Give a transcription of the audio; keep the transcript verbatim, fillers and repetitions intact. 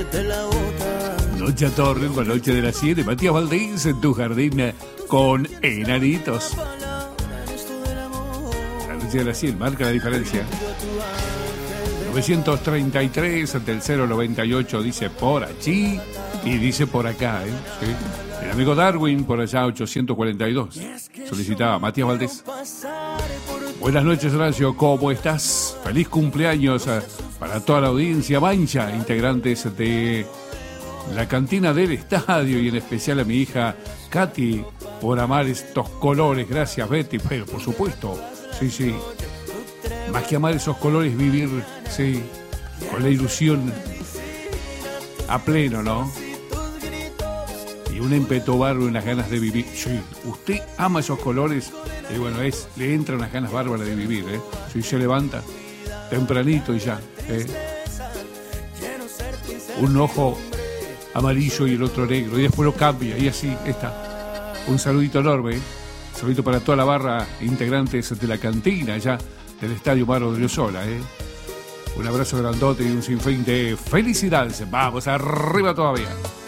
Noche a Torre, con Noche de las siete, Matías Valdés en tu jardín con enanitos. La Noche de las siete marca la diferencia. novecientos treinta y tres ante el cero noventa y ocho dice por allí y dice por acá, ¿eh? ¿Sí? El amigo Darwin por allá ochocientos cuarenta y dos solicitaba Matías Valdés. Buenas noches, Horacio, ¿cómo estás? Feliz cumpleaños para toda la audiencia mancha, integrantes de la cantina del estadio y en especial a mi hija Katy por amar estos colores. Gracias, Betty. Pero por supuesto, sí, sí. Más que amar esos colores, vivir, sí, con la ilusión a pleno, ¿no? Y un ímpetu bárbaro, unas ganas de vivir. Sí, usted ama esos colores y bueno, es, le entran unas ganas bárbaras de vivir, ¿eh? Sí, se levanta tempranito y ya, ¿eh? Un ojo amarillo y el otro negro y después lo cambia y así está. Un saludito enorme, ¿eh? Un saludito para toda la barra integrantes de la cantina ya del Estadio Maro de Ossola, ¿eh? Un abrazo grandote y un sinfín de felicidades. Vamos arriba todavía.